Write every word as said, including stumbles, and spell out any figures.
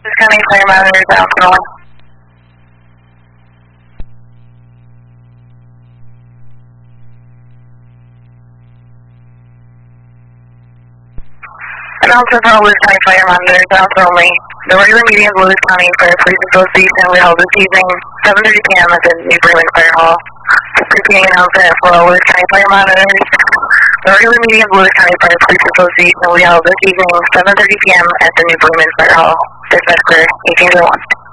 County Fire Monitor, down control. Announcement for Lewis County Fire Monitor, down only. The regular meeting of Lewis County Fire Police Association we held this evening, seven thirty p m at the New Bremen Fire Hall. Repeating announcement for Lewis County Fire Monitors. The regular meeting of Lewis County Fire Police Association we held this evening, seven thirty p m at the New Bremen Fire Hall. Dispatch clear, eighteen oh one.